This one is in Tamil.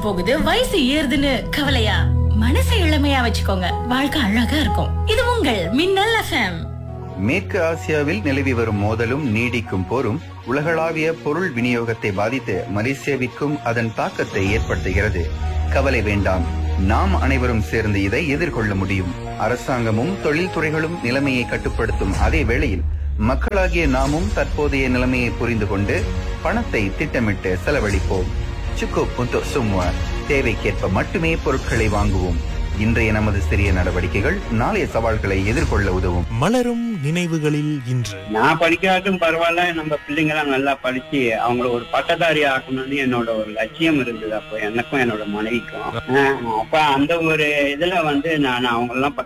போகுது, வயசு ஏறுதுன்னு கவலையா? மனசை இளமையா வச்சுக்கோங்க, வாழ்க்கை அழகா இருக்கும். இது உங்கள் மின்னல் FM. மேற்கு ஆசியாவில் நிலவி வரும் மோதலும் நீடிக்கும் போரும் உலகளாவிய பொருள் விநியோகத்தை பாதித்து மலேசியாவிற்கும் அதன் தாக்கத்தை ஏற்படுத்துகிறது. கவலை வேண்டாம், நாம் அனைவரும் சேர்ந்து இதை எதிர்கொள்ள முடியும். அரசாங்கமும் தொழில்துறைகளும் நிலைமையை கட்டுப்படுத்தும் அதே வேளையில் மக்களாகிய நாமும் தற்போதைய நிலைமையை புரிந்து கொண்டு பணத்தை திட்டமிட்டு செலவழிப்போம். சுக்குப் untuk semua. தேவைக்கேற்ப மட்டுமே பொருட்களை வாங்குவோம். இன்றைய நமது சிறிய நடவடிக்கைகள் நாளைய சவால்களை எதிர்கொள்ள உதவும். மலரும் நினைவுகளில் இன்று நான் படிக்காட்டும் பரவாயில்ல, நம்ம பிள்ளைங்களாம் நல்லா படிச்சு அவங்கள ஒரு பட்டதாரி ஆக்கணும்னு என்னோட ஒரு லட்சியம் இருந்தது. அப்போ எனக்கும் என்னோட மனைவிக்கும் அப்ப அந்த ஒரு இதுல நான் அவங்க எல்லாம்